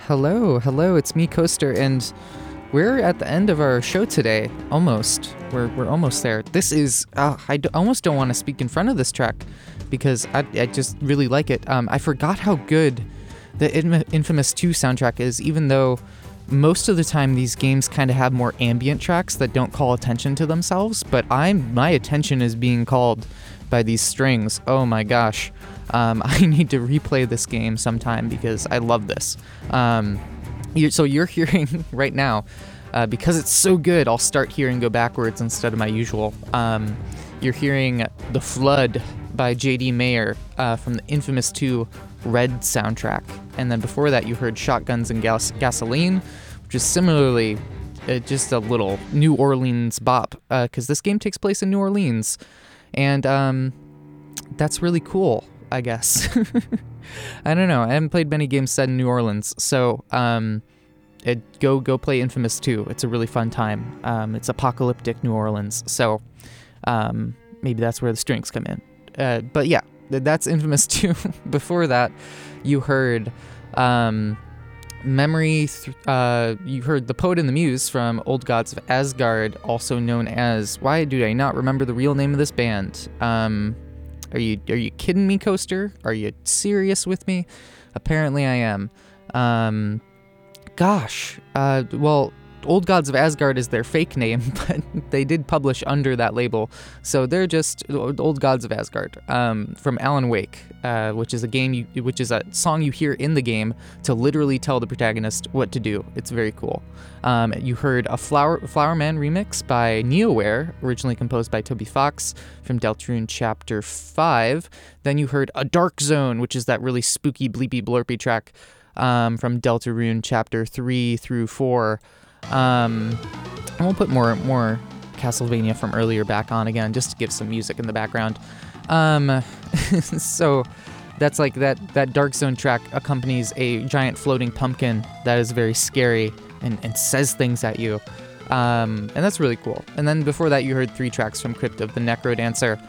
Hello, it's me, Coaster, and we're at the end of our show today. Almost. We're almost there. This is, almost don't want to speak in front of this track because I just really like it. I forgot how good the Infamous 2 soundtrack is, even though most of the time these games kind of have more ambient tracks that don't call attention to themselves, but my attention is being called by these strings. Oh my gosh. I need to replay this game sometime because I love this. So you're hearing right now, because it's so good, I'll start here and go backwards instead of my usual. You're hearing The Flood by J.D. Mayer from the Infamous 2 Red soundtrack. And then before that you heard Shotguns and Gasoline, which is similarly just a little New Orleans bop, because this game takes place in New Orleans. And that's really cool, I guess. I don't know. I haven't played many games set in New Orleans, so go play Infamous 2. It's a really fun time. It's apocalyptic New Orleans, so maybe that's where the strings come in. But yeah, that's Infamous 2. Before that, you heard you heard The Poet and the Muse from Old Gods of Asgard, also known as, why do I not remember the real name of this band? Are you kidding me, Coaster? Are you serious with me? Apparently I am. Well, Old Gods of Asgard is their fake name, but they did publish under that label. So they're just Old Gods of Asgard, from Alan Wake, which is a song you hear in the game to literally tell the protagonist what to do. It's very cool. You heard a Flower Man remix by NeoWare, originally composed by Toby Fox from Deltarune Chapter 5. Then you heard A Dark Zone, which is that really spooky, bleepy, blurpy track from Deltarune Chapter 3 through 4. And we'll put more Castlevania from earlier back on again, just to give some music in the background. So that's like that Dark Zone track accompanies a giant floating pumpkin that is very scary and says things at you. And that's really cool. And then before that, you heard 3 tracks from Crypt of the Necrodancer,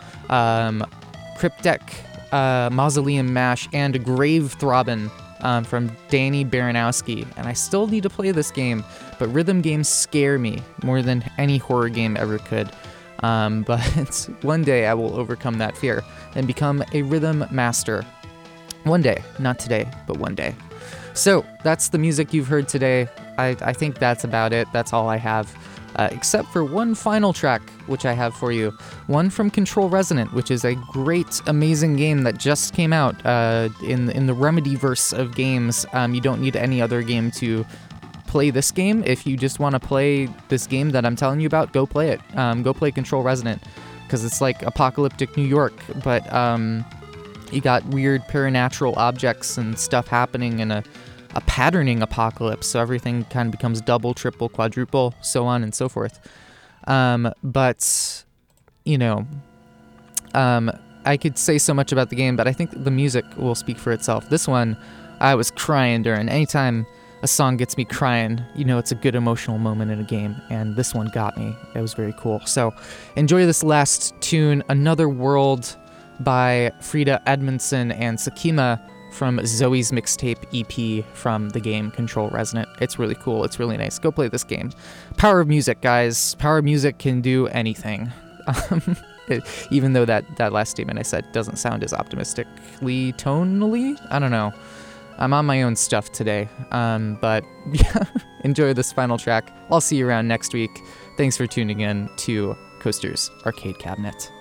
Cryptek, Mausoleum Mash, and Grave Throbbin'. From Danny Baranowski, and I still need to play this game, but rhythm games scare me more than any horror game ever could. But one day I will overcome that fear and become a rhythm master. One day, not today, but one day. So that's the music you've heard today. I think that's about it. That's all I have. Except for one final track, which I have for you. One from Control Resonant, which is a great, amazing game that just came out in the Remedy-verse of games. You don't need any other game to play this game. If you just want to play this game that I'm telling you about, go play it. Go play Control Resonant, because it's like apocalyptic New York, but you got weird paranatural objects and stuff happening in a patterning apocalypse, so everything kind of becomes double, triple, quadruple, so on and so forth. But, you know, I could say so much about the game, but I think the music will speak for itself. This one, I was crying during. Anytime a song gets me crying, you know it's a good emotional moment in a game, and this one got me. It was very cool. So enjoy this last tune, Another World by Frida Edmondson and Sakima, from Zoe's Mixtape EP from the game Control Resonant. It's really cool. It's really nice. Go play this game. Power of music, guys. Power of music can do anything. Even though that last statement I said doesn't sound as optimistically tonally. I don't know. I'm on my own stuff today. But yeah, enjoy this final track. I'll see you around next week. Thanks for tuning in to Coaster's Arcade Cabinet.